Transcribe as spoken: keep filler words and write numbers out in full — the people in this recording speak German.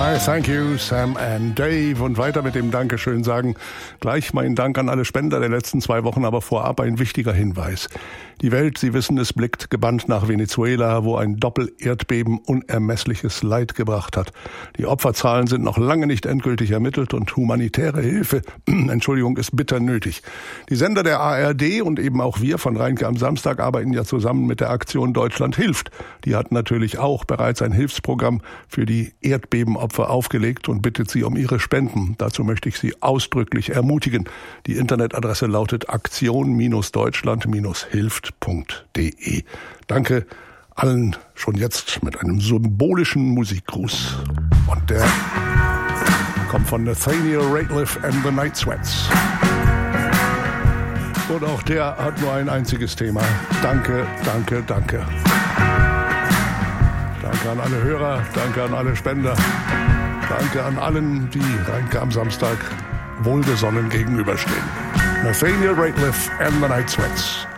I thank you, Sam and Dave. Und weiter mit dem Dankeschön sagen. Gleich mein Dank an alle Spender der letzten zwei Wochen, aber vorab ein wichtiger Hinweis. Die Welt, Sie wissen es, blickt gebannt nach Venezuela, wo ein Doppel-Erdbeben unermessliches Leid gebracht hat. Die Opferzahlen sind noch lange nicht endgültig ermittelt und humanitäre Hilfe, Entschuldigung, ist bitter nötig. Die Sender der A R D und eben auch wir von Rheinke am Samstag arbeiten ja zusammen mit der Aktion Deutschland hilft. Die hat natürlich auch bereits ein Hilfsprogramm für die Erdbebenopfer aufgelegt und bittet Sie um Ihre Spenden. Dazu möchte ich Sie ausdrücklich ermutigen. Die Internetadresse lautet aktion Deutschland hilft punkt de. Danke allen schon jetzt mit einem symbolischen Musikgruß. Und der kommt von Nathaniel Rateliff and the Night Sweats. Und auch der hat nur ein einziges Thema. Danke, danke, danke. Danke an alle Hörer, danke an alle Spender. Danke an allen, die Rheinke am Samstag wohlgesonnen gegenüberstehen. Nathaniel Rateliff and the Night Sweats.